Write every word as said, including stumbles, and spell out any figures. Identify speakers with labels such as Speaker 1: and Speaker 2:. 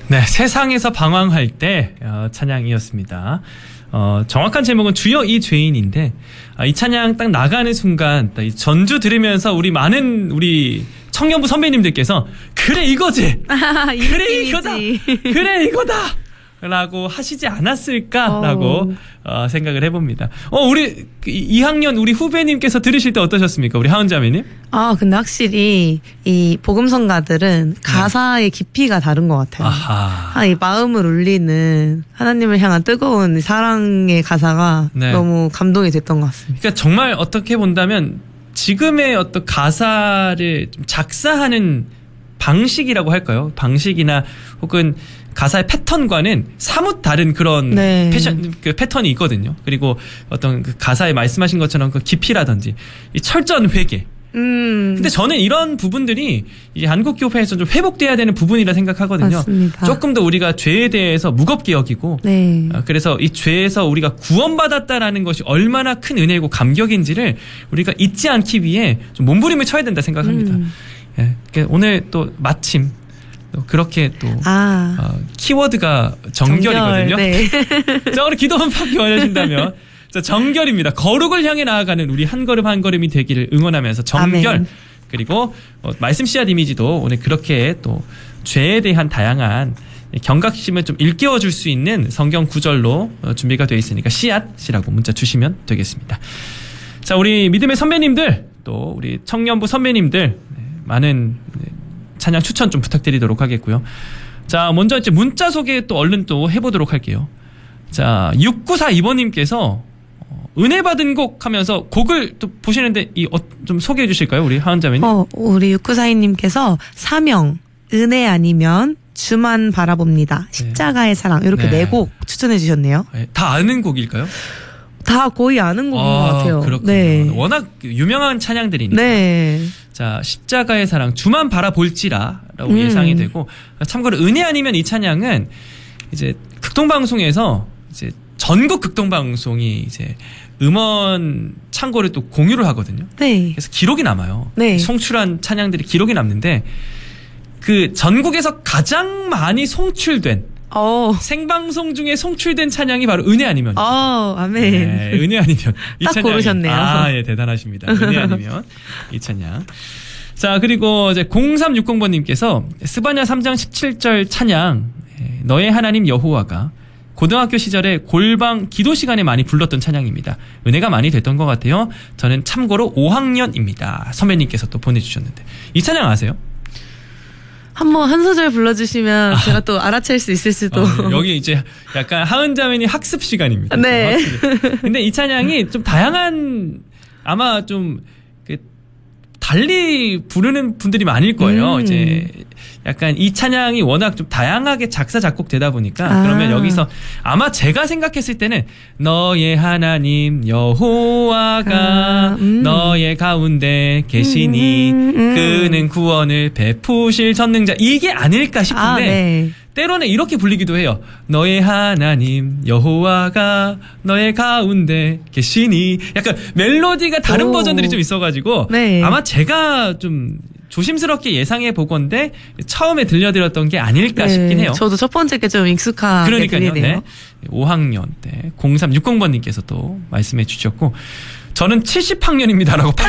Speaker 1: 네, 세상에서 방황할 때 어, 찬양이었습니다. 어, 정확한 제목은 주여 이 죄인인데 아, 이 찬양 딱 나가는 순간 이 전주 들으면서 우리 많은 우리 청년부 선배님들께서 그래 이거지
Speaker 2: 아,
Speaker 1: 그래 이거다 그래 이거다 라고 하시지 않았을까라고 어, 생각을 해봅니다. 어, 우리 이 학년 우리 후배님께서 들으실 때 어떠셨습니까? 우리 하은자매님?
Speaker 2: 아, 근데 확실히 이 복음성가들은 가사의 깊이가 다른 것 같아요.
Speaker 1: 아하.
Speaker 2: 아, 이 마음을 울리는 하나님을 향한 뜨거운 사랑의 가사가
Speaker 1: 네.
Speaker 2: 너무 감동이 됐던 것 같습니다.
Speaker 1: 그러니까 정말 어떻게 본다면 지금의 어떤 가사를 좀 작사하는 방식이라고 할까요? 방식이나 혹은 가사의 패턴과는 사뭇 다른 그런
Speaker 2: 네.
Speaker 1: 패션, 그 패턴이 있거든요. 그리고 어떤 그 가사에 말씀하신 것처럼 그 깊이라든지 이 철저한 회개.
Speaker 2: 음.
Speaker 1: 근데 저는 이런 부분들이 이제 한국교회에서 좀 회복돼야 되는 부분이라 생각하거든요.
Speaker 2: 맞습니다.
Speaker 1: 조금 더 우리가 죄에 대해서 무겁게 여기고,
Speaker 2: 네.
Speaker 1: 그래서 이 죄에서 우리가 구원받았다라는 것이 얼마나 큰 은혜이고 감격인지를 우리가 잊지 않기 위해 좀 몸부림을 쳐야 된다 생각합니다.
Speaker 2: 음.
Speaker 1: 예, 오늘 또 마침 또 그렇게 또
Speaker 2: 아.
Speaker 1: 어, 키워드가 정결이거든요.
Speaker 2: 정결, 네.
Speaker 1: 자, 오늘 기도 한번 원하신다면 자, 정결입니다. 거룩을 향해 나아가는 우리 한 걸음 한 걸음이 되기를 응원하면서 정결.
Speaker 2: 아멘.
Speaker 1: 그리고 어, 말씀 씨앗 이미지도 오늘 그렇게 또 죄에 대한 다양한 경각심을 좀 일깨워 줄 수 있는 성경 구절로 어, 준비가 되어 있으니까 씨앗이라고 문자 주시면 되겠습니다. 자, 우리 믿음의 선배님들 또 우리 청년부 선배님들 네, 많은 찬양 추천 좀 부탁드리도록 하겠고요. 자, 먼저 이제 문자 소개 또 얼른 또 해보도록 할게요. 자, 육구사이 번님께서 은혜 받은 곡 하면서 곡을 또 보시는데 이 어, 좀 소개해 주실까요? 우리 하은자매님.
Speaker 2: 어, 우리 육구사이님께서 사명, 은혜 아니면 주만 바라봅니다. 십자가의 사랑 이렇게 네 곡 추천해 주셨네요.
Speaker 1: 네, 다 아는 곡일까요?
Speaker 2: 다 거의 아는 곡인
Speaker 1: 아,
Speaker 2: 것 같아요.
Speaker 1: 그렇군요.
Speaker 2: 네.
Speaker 1: 워낙 유명한 찬양들이니까.
Speaker 2: 네.
Speaker 1: 자, 십자가의 사랑 주만 바라볼지라라고
Speaker 2: 음.
Speaker 1: 예상이 되고 참고로 은혜 아니면 이 찬양은 이제 극동방송에서 이제 전국 극동방송이 이제 음원 창고를 또 공유를 하거든요.
Speaker 2: 네.
Speaker 1: 그래서 기록이 남아요.
Speaker 2: 네.
Speaker 1: 송출한 찬양들이 기록이 남는데 그 전국에서 가장 많이 송출된
Speaker 2: 어.
Speaker 1: 생방송 중에 송출된 찬양이 바로 은혜 아니면.
Speaker 2: 어, 아멘.
Speaker 1: 네, 은혜 아니면. 이
Speaker 2: 딱
Speaker 1: 찬양이.
Speaker 2: 고르셨네요.
Speaker 1: 아, 예, 대단하십니다. 은혜 아니면 이 찬양. 자, 그리고 이제 공삼육공 번님께서 스바냐 삼 장 십칠 절 찬양, 너의 하나님 여호와가 고등학교 시절에 골방 기도 시간에 많이 불렀던 찬양입니다. 은혜가 많이 됐던 것 같아요. 저는 참고로 오 학년입니다. 선배님께서 또 보내주셨는데. 이 찬양 아세요?
Speaker 2: 한번 한 소절 불러주시면 아. 제가 또 알아챌 수 있을 수도.
Speaker 1: 어, 여기 이제 약간 하은자매니 학습 시간입니다.
Speaker 2: 네.
Speaker 1: 확실히. 근데 이 찬양이 좀 다양한 아마 좀 그 달리 부르는 분들이 많을 거예요. 음. 이제 약간 이 찬양이 워낙 좀 다양하게 작사 작곡되다 보니까 아. 그러면 여기서 아마 제가 생각했을 때는 너의 하나님 여호와가 아. 음. 너의 가운데 계시니 음. 음. 그는 구원을 베푸실 전능자 이게 아닐까 싶은데 아, 네. 때로는 이렇게 불리기도 해요. 너의 하나님 여호와가 너의 가운데 계시니 약간 멜로디가 다른 오. 버전들이 좀 있어가지고 네. 아마 제가 좀 조심스럽게 예상해 보건데 처음에 들려드렸던 게 아닐까 네. 싶긴 해요.
Speaker 2: 저도 첫 번째 게 좀 익숙하게
Speaker 1: 그러니까요.
Speaker 2: 들리네요.
Speaker 1: 네. 오 학년 때 공삼육공 번님께서 또 말씀해 주셨고 저는 칠십 학년입니다라고